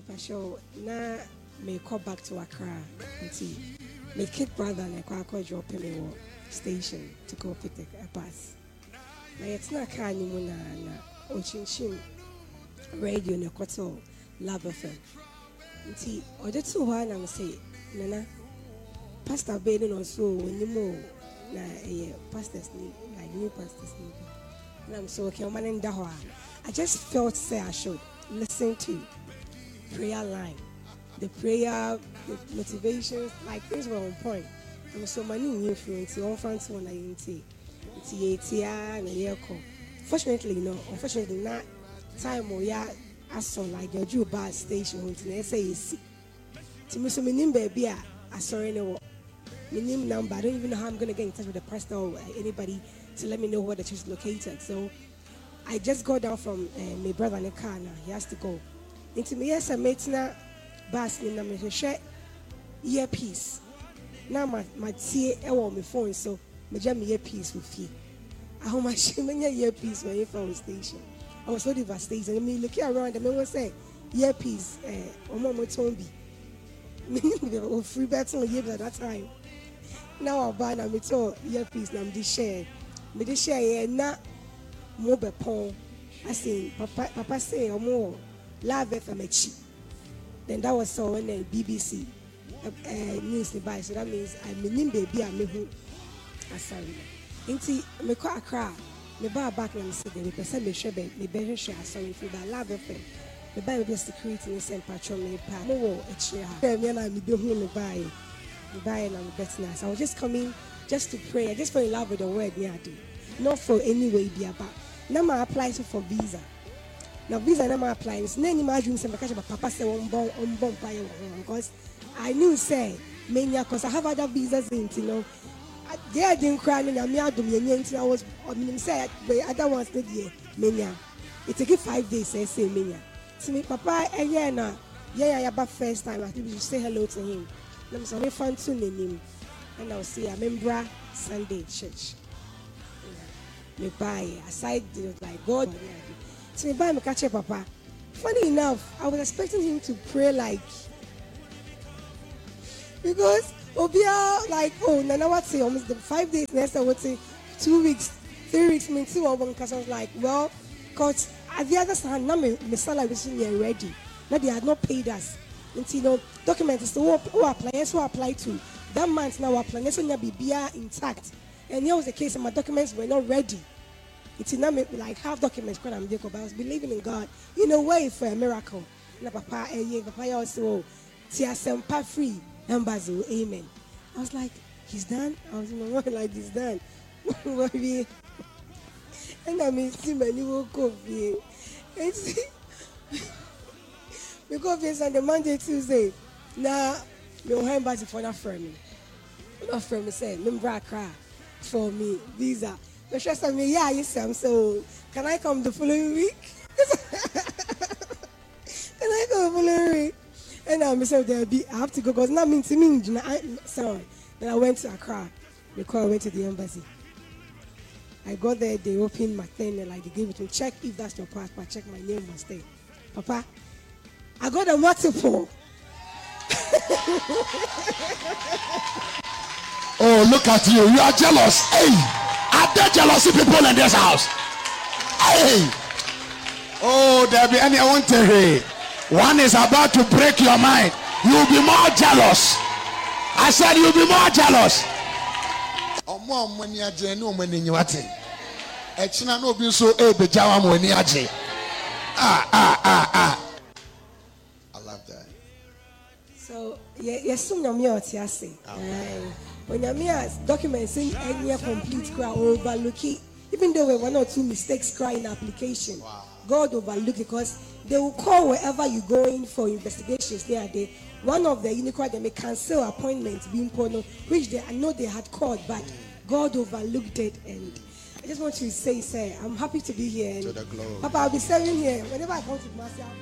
Pasho, na me call back to Accra. Until my kid brother and I call drop him station to go pick a bus. Now it's not car anymore na Ochinchin radio na kwato Love FM. Until order to one and say, Nana, Pastor Baden also anymore na pastors need like new pastors need. And I'm so okay, man in Dahwa. I just felt say I should listen to prayer line. The prayer, the motivations, like things were on point. And so many new influence, on France one fortunately, unfortunately, not time or I saw like your Jew bar station to say to me, so my name baby, I saw any name number. I don't even know how I'm gonna get in touch with the pastor or anybody to let me know where the church is located. So I just got down from my brother in the car now. He has to go. Into me, yes, I met na bus in the share earpiece. Now my tea on my phone, so my jam earpiece with you. I hold my earpiece when you found station. I was so devastated. I mean, looking around, the man was saying, earpiece, or mama told me. Free bets on earpiece at that time. Now I buy now, me told earpiece, now I'm this share. Me this share, not mobile phone. I say, Papa say, or more. Love FM. Then that was so on the BBC news device. So that means I'm a baby. I'm a sorry. Inti me call Accra. Me buy back and say me person me share me better share. Sorry for that. Love FM. Me buy me security and send patrol me pa. Me wo extra. Me na me do me buy. Me buy and I'm better now. So I was just coming just to pray. I just fell in love with the word me I do. Not for any way be about. Now I apply for visa. Now visa na my apply. It's not any imagine say because Papa say on bomb because I knew say mania because I have other visas in they didn't cry and me I was say the other ones did mania. It take 5 days say mania. To me Papa about first time I think you say hello to him. Let me say fun to name and I'll see a member Sunday church. Me buy aside like God. So me buy me catch up Papa. Funny enough, I was expecting him to pray like because Obia like Nana what say almost the 5 days next I would say 2 weeks, 3 weeks, mean 2 or 1 because I was like, well, because at the other side now my salary was ready. Now they had not paid us. Until documents who apply to that month now applying so be intact. And here was the case and my documents were not ready. It's not like half documents when I'm there, but I was believing in God in a way for a miracle. Na Papa also tia sempa free embassy, amen. I was like, he's done. I was in my mind like he's done. And I mean see my new coffee. We go face on the Monday, Tuesday. Now me on embassy for that friend. My friend said, "Member cry for me visa." The chef said me, yeah, yes, Sam. So can I come the following week? Can I come the following week? And I said, I have to go because not mean to me. Sorry. Then I went to Accra because I went to the embassy. I got there, they opened my thing and like they gave it to me. Check if that's your passport. Check my name must stay. Papa, I got a multiple. Oh, look at you. You are jealous. Hey. Are there jealousy people in this house? Hey! Oh, there be any one theory. One is about to break your mind. You'll be more jealous. I said you'll be more jealous. I love that. So yes, when your documents in any complete cry overlook it, even though there were 1 or 2 mistakes cry in application, wow. God overlooked because they will call wherever you're going for investigations. They are there. One of the unicorn they may cancel appointments being put on, which I know they had called, but God overlooked it. And I just want to say, I'm happy to be here. And Papa, I'll be serving here whenever I come to Marcia.